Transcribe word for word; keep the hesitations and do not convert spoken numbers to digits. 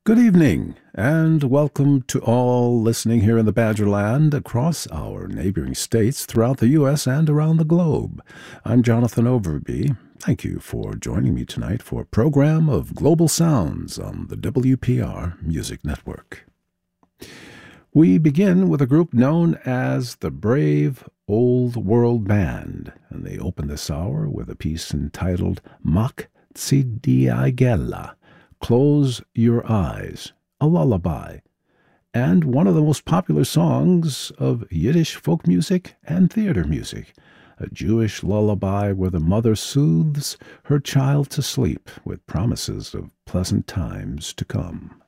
Good evening, and welcome to all listening here in the Badgerland across our neighboring states throughout the U S and around the globe. I'm Jonathan Overby. Thank you for joining me tonight for a program of Global Sounds on the W P R Music Network. We begin with a group known as the Brave Old World Band, and they open this hour with a piece entitled Mak Tsidiagela, Close Your Eyes, a lullaby, and one of the most popular songs of Yiddish folk music and theater music, a Jewish lullaby where the mother soothes her child to sleep with promises of pleasant times to come.